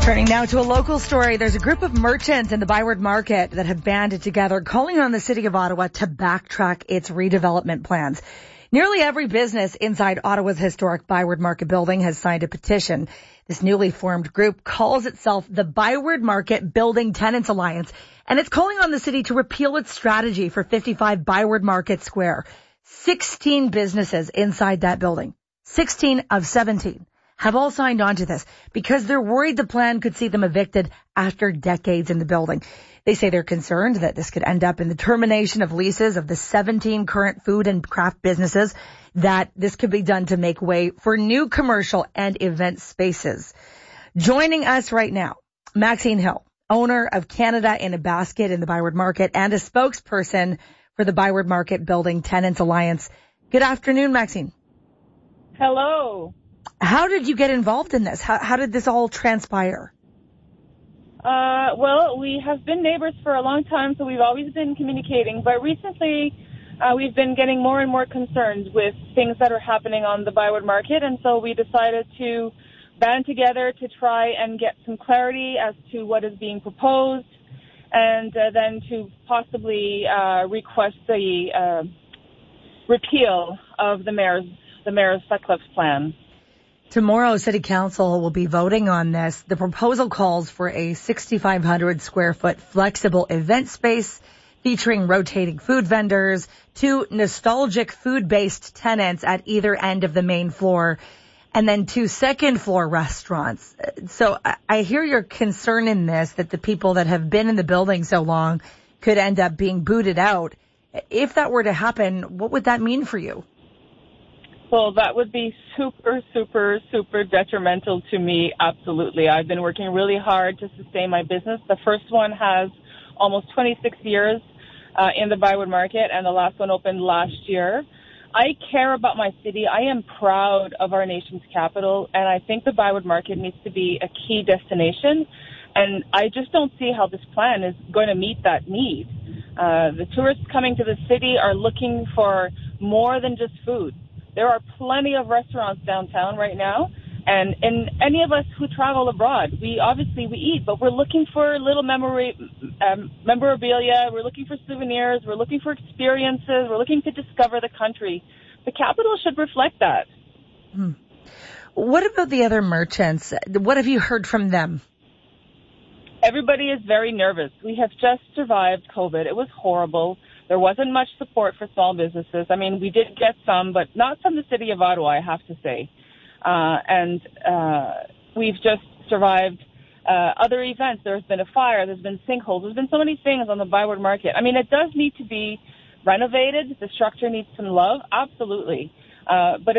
Turning now to a local story. There's a group of merchants in the Byward Market that have banded together, calling on the City of Ottawa to backtrack its redevelopment plans. Nearly every business inside Ottawa's historic Byward Market building has signed a petition. This newly formed group calls itself the Byward Market Building Tenants Alliance, and it's calling on the city to repeal its strategy for 55 Byward Market Square. 16 businesses inside that building, 16 of 17, have all signed on to this because they're worried the plan could see them evicted after decades in the building. They say they're concerned that this could end up in the termination of leases of the 17 current food and craft businesses, that this could be done to make way for new commercial and event spaces. Joining us right now, Maxine Hill, owner of Canada in a Basket in the Byward Market and a spokesperson for the Byward Market Building Tenants Alliance. Good afternoon, Maxine. Hello. How did you get involved in this? How did this all transpire? Well, we have been neighbors for a long time, so we've always been communicating. But recently, we've been getting more and more concerned with things that are happening on the Byward Market, and so we decided to band together to try and get some clarity as to what is being proposed, and then to possibly request the repeal of the mayor's Sutcliffe's plan. Tomorrow, City Council will be voting on this. The proposal calls for a 6,500 square foot flexible event space featuring rotating food vendors, 2 nostalgic food-based tenants at either end of the main floor, and then 2 second-floor restaurants. So I hear your concern in this, that the people that have been in the building so long could end up being booted out. If that were to happen, what would that mean for you? Well, that would be super, super, super detrimental to me, absolutely. I've been working really hard to sustain my business. The first one has almost 26 years in the Byward Market, and the last one opened last year. I care about my city. I am proud of our nation's capital, and I think the Byward Market needs to be a key destination, and I just don't see how this plan is going to meet that need. The tourists coming to the city are looking for more than just food. There are plenty of restaurants downtown right now, and any of us who travel abroad, we eat, but we're looking for little memorabilia, we're looking for souvenirs, we're looking for experiences, we're looking to discover the country. The capital should reflect that. What about the other merchants? What have you heard from them? Everybody is very nervous. We have just survived COVID. It was horrible. There wasn't much support for small businesses. I mean, we did get some, but not from the City of Ottawa, I have to say. We've just survived other events. There's been a fire. There's been sinkholes. There's been so many things on the Byward Market. I mean, it does need to be renovated. The structure needs some love, absolutely. But